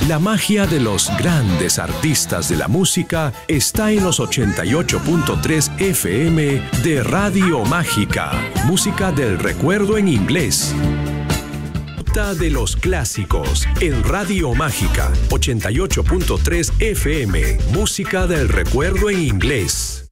La magia de los grandes artistas de la música está en los 88.3 FM de Radio Mágica. Música del recuerdo en inglés. Ruta de los clásicos en Radio Mágica. 88.3 FM. Música del recuerdo en inglés.